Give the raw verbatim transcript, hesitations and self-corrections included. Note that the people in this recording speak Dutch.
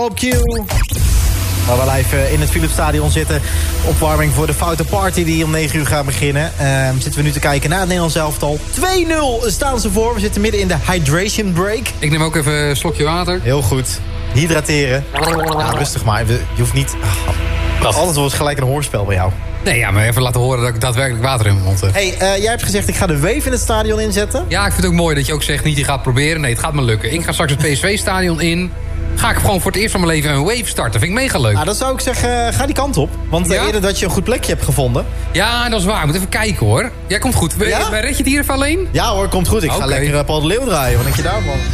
Op Q. Waar we live in het Philips Stadion zitten. Opwarming voor de Foute Party die om negen uur gaat beginnen. Uh, zitten we nu te kijken naar het Nederlands elftal. twee nul staan ze voor. We zitten midden in de hydration break. Ik neem ook even een slokje water. Heel goed. Hydrateren. Ja, rustig maar. Je hoeft niet... Oh, altijd wordt het gelijk een hoorspel bij jou. Nee, ja, maar even laten horen dat ik daadwerkelijk water in mijn mond heb. Hey, uh, jij hebt gezegd ik ga de Wave in het stadion inzetten. Ja, ik vind het ook mooi dat je ook zegt niet je gaat proberen. Nee, het gaat me lukken. Ik ga straks het P S V-stadion in. Ga ik gewoon voor het eerst van mijn leven een Wave starten. Vind ik mega leuk. Nou, dan zou ik zeggen, ga die kant op. Want uh, ja? eerder dat je een goed plekje hebt gevonden. Ja, dat is waar. Ik moet even kijken, hoor. Jij komt goed. Ja? Red je het hier even alleen? Ja hoor, komt goed. Ik ga okay. lekker uh, Paul de Leeuw draaien. Wat denk je daar, man?